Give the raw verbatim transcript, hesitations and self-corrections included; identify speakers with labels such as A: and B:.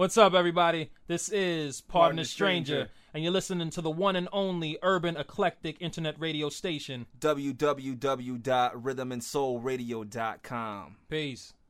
A: What's up, everybody? This is Pardon,
B: Pardon
A: the
B: the
A: Stranger,
B: Stranger.
A: and you're listening to the one and only urban eclectic internet radio station.
B: w w w dot rhythm and soul radio dot com.
A: Peace.